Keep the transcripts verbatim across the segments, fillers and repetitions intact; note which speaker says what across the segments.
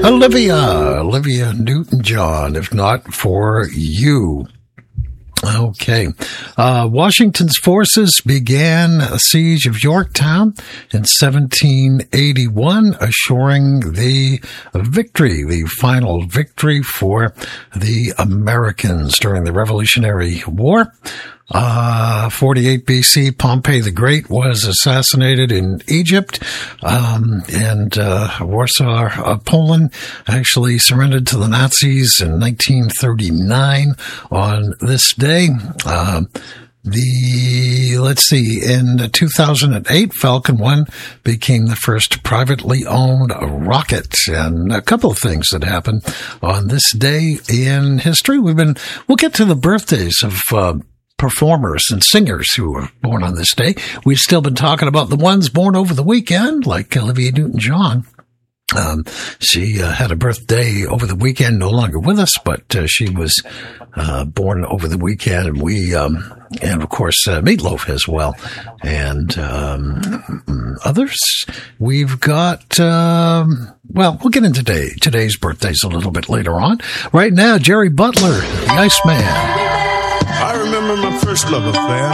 Speaker 1: Olivia, Olivia Newton-John, if not for you. Okay. Uh, Washington's forces began a siege of Yorktown in seventeen eighty-one, assuring the victory, the final victory for the Americans during the Revolutionary War. Uh, forty-eight B C, Pompey the Great was assassinated in Egypt, um, and, uh, Warsaw, uh, Poland actually surrendered to the Nazis in nineteen thirty-nine on this day. Uh, The, let's see, in two thousand eight, Falcon one became the first privately owned rocket, and a couple of things that happened on this day in history. We've been, we'll get to the birthdays of, uh, performers and singers who were born on this day. We've still been talking about the ones born over the weekend, like Olivia Newton-John. Um, she uh, had a birthday over the weekend, no longer with us, but uh, she was uh, born over the weekend, and we, um, and of course, uh, Meatloaf as well, and um, others. We've got, um, well, we'll get into today, today's birthdays a little bit later on. Right now, Jerry Butler, the Iceman.
Speaker 2: I remember my first love affair.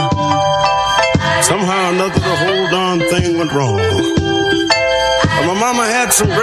Speaker 2: Somehow or another, the whole darn thing went wrong. But my mama had some